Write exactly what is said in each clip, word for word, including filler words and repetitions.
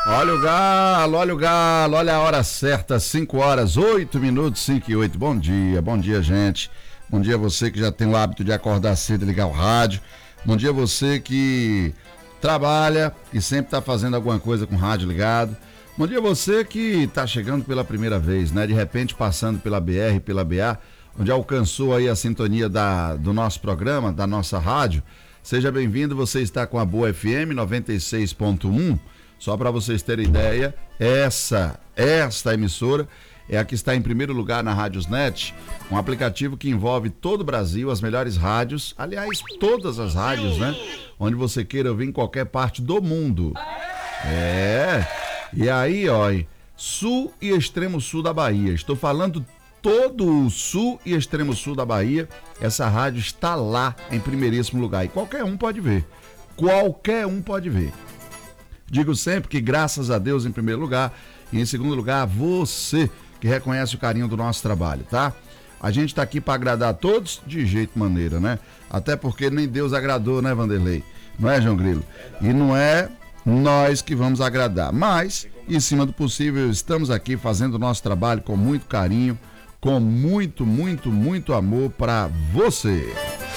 Olha o galo, olha o galo, olha a hora certa, cinco horas, oito minutos, cinco e oito. Bom dia, bom dia, gente. Bom dia você que já tem o hábito de acordar cedo e ligar o rádio. Bom dia você que trabalha e sempre está fazendo alguma coisa com o rádio ligado. Bom dia você que está chegando pela primeira vez, né? De repente passando pela B R, pela B A, onde alcançou aí a sintonia da, do nosso programa, da nossa rádio. Seja bem-vindo, você está com a Boa F M noventa e seis ponto um. Só para vocês terem ideia, essa, esta emissora é a que está em primeiro lugar na Radiosnet, um aplicativo que envolve todo o Brasil, as melhores rádios, aliás, todas as rádios, né? Onde você queira ouvir em qualquer parte do mundo. É, e aí, ó, sul e extremo sul da Bahia, estou falando todo o sul e extremo sul da Bahia, essa rádio está lá em primeiríssimo lugar e qualquer um pode ver, qualquer um pode ver. Digo sempre que graças a Deus em primeiro lugar e em segundo lugar você que reconhece o carinho do nosso trabalho, tá? A gente está aqui para agradar a todos de jeito maneira, né? Até porque nem Deus agradou, né, Vanderlei? Não é, João Grilo? E não é nós que vamos agradar, mas em cima do possível estamos aqui fazendo o nosso trabalho com muito carinho, com muito, muito, muito amor para você.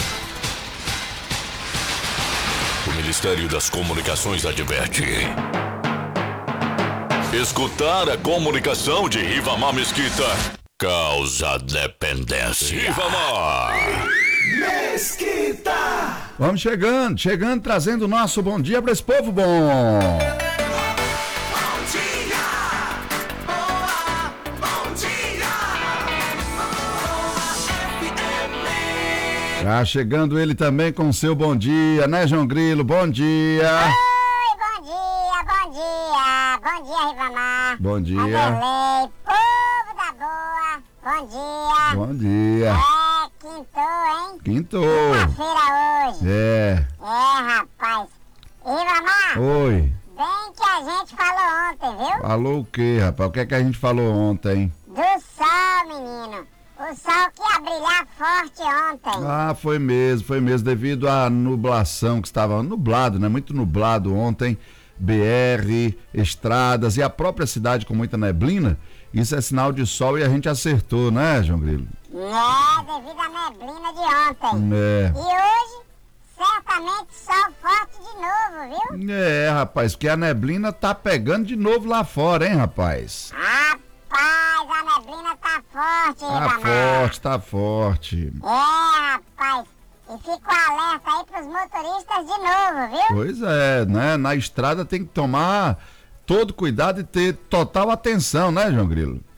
O Ministério das Comunicações adverte. Escutar a comunicação de Rivamar Mesquita causa dependência. Rivamar Mesquita! Vamos chegando, chegando, trazendo o nosso bom dia para esse povo bom. Tá chegando ele também com o seu bom dia, né, João Grilo? Bom dia! Oi, bom dia, bom dia! Bom dia, Rivamar! Bom dia! Vanderlei, povo da boa! Bom dia! Bom dia! É, quintou, hein? Quintou! Quinta-feira hoje! É! É, rapaz! Rivamar! Oi! Bem que a gente falou ontem, viu? Falou o quê, rapaz? O que é que a gente falou ontem? Do sol, menino! O sol que ia brilhar forte ontem. Ah, foi mesmo, foi mesmo, devido à nublação que estava nublado, né? Muito nublado ontem, B R, estradas e a própria cidade com muita neblina, isso é sinal de sol e a gente acertou, né, João Grilo? É, devido à neblina de ontem. É. E hoje, certamente sol forte de novo, viu? É, rapaz, porque a neblina tá pegando de novo lá fora, hein, rapaz? Rapaz, a neblina tá forte, Tá Ribamar. forte, tá forte. É, rapaz. E fica o alerta aí pros motoristas de novo, viu? Pois é, né? Na estrada tem que tomar todo cuidado e ter total atenção, né, João Grilo?